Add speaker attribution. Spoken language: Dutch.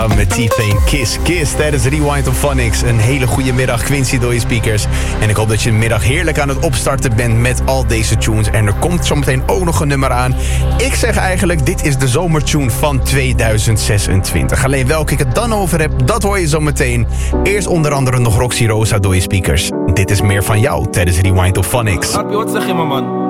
Speaker 1: Met T-Pain, Kiss Kiss tijdens Rewind op Phonics. Een hele goede middag, Quincy door je speakers. En ik hoop dat je de middag heerlijk aan het opstarten bent met al deze tunes. En er komt zometeen ook nog een nummer aan. Ik zeg eigenlijk, dit is de zomertune van 2026. Alleen welke ik het dan over heb, dat hoor je zometeen. Eerst onder andere nog Roxy Rosa door je speakers. Dit is meer van jou tijdens Rewind op Phonics.
Speaker 2: Wat zeg je, man?